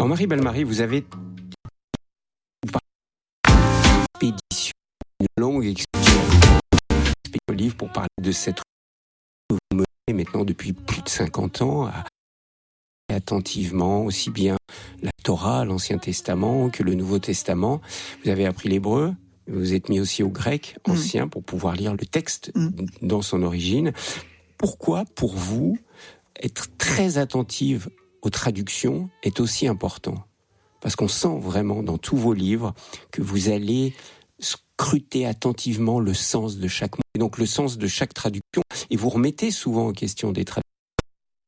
Alors Marie Bellemare, vous avez expédition, une longue expédition au livre pour parler de cette que vous menez maintenant depuis plus de 50 ans, attentivement, aussi bien la Torah, l'Ancien Testament, que le Nouveau Testament. Vous avez appris l'hébreu, vous vous êtes mis aussi au grec ancien pour pouvoir lire le texte dans son origine. Pourquoi, pour vous, être très attentive aux traductions est aussi important? Parce qu'on sent vraiment dans tous vos livres que vous allez scruter attentivement le sens de chaque mot, et donc le sens de chaque traduction, et vous remettez souvent en question des traductions.